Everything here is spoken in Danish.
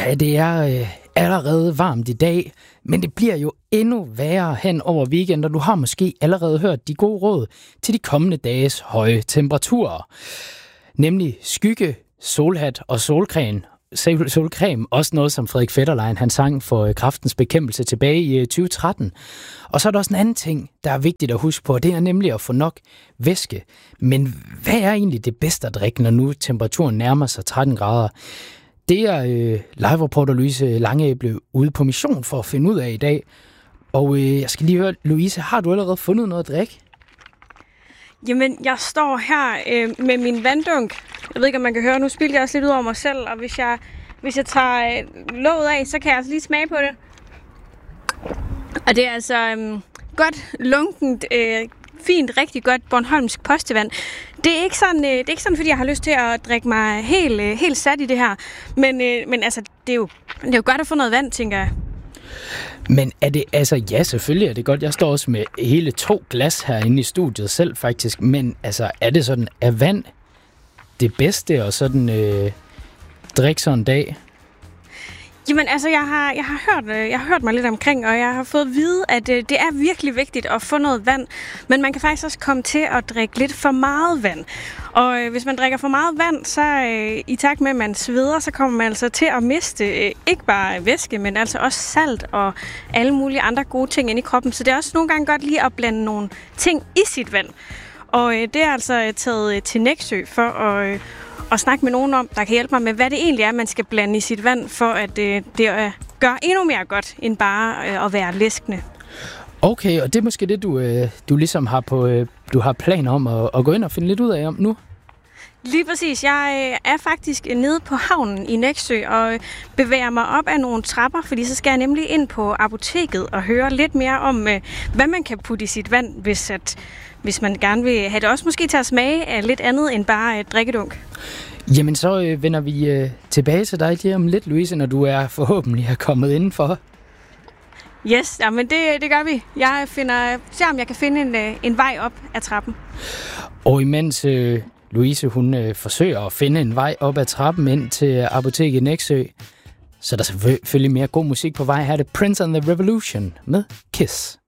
Ja, det er allerede varmt i dag, men det bliver jo endnu værre hen over weekend, og du har måske allerede hørt de gode råd til de kommende dages høje temperaturer. Nemlig skygge, solhat og solcreme, også noget som Frederik Fetterlein, han sang for Kræftens Bekæmpelse tilbage i 2013. Og så er der også en anden ting, der er vigtigt at huske på, det er nemlig at få nok væske. Men hvad er egentlig det bedste at drikke, når nu temperaturen nærmer sig 13 grader? Det er live-reporter Louise Langeæble ude på mission for at finde ud af i dag. Og jeg skal lige høre, Louise, har du allerede fundet noget at drikke? Jamen, jeg står her med min vanddunk. Jeg ved ikke, om man kan høre, nu spilder jeg også lidt ud over mig selv, og hvis jeg tager låget af, så kan jeg altså lige smage på det. Og det er altså godt, lunkent, fint, rigtig godt bornholmsk postevand. Det er ikke sådan, fordi jeg har lyst til at drikke mig helt sat i det her. Men altså, det er jo godt at få noget vand, tænker jeg. Men er det, altså ja, selvfølgelig er det godt. Jeg står også med hele 2 glas herinde i studiet selv faktisk. Men altså, er det sådan, er vand det bedste at sådan drikke sådan en dag? Jamen altså, jeg har hørt mig lidt omkring, og jeg har fået at vide, at det er virkelig vigtigt at få noget vand. Men man kan faktisk også komme til at drikke lidt for meget vand. Og hvis man drikker for meget vand, så i takt med, at man sveder, så kommer man altså til at miste ikke bare væske, men altså også salt og alle mulige andre gode ting ind i kroppen. Så det er også nogle gange godt lige at blande nogle ting i sit vand. Og det er altså taget til Nexø for at snakke med nogen om, der kan hjælpe mig med, hvad det egentlig er, man skal blande i sit vand, for at det gør endnu mere godt, end bare at være læskende. Okay, og det er måske det, du ligesom har du har planer om at gå ind og finde lidt ud af om nu? Lige præcis. Jeg er faktisk nede på havnen i Nexø og bevæger mig op ad nogle trapper, fordi så skal jeg nemlig ind på apoteket og høre lidt mere om, hvad man kan putte i sit vand, hvis man gerne vil have det også måske til at smage af lidt andet end bare drikkedunk. Jamen, så vender vi tilbage til dig lige om lidt, Louise, når du er forhåbentlig kommet indenfor. Yes, jamen det gør vi. Jeg ser om jeg kan finde en vej op ad trappen. Og imens Louise, hun forsøger at finde en vej op ad trappen ind til apoteket Nexø, så er der selvfølgelig mere god musik på vej. Her er det Prince and the Revolution med Kiss.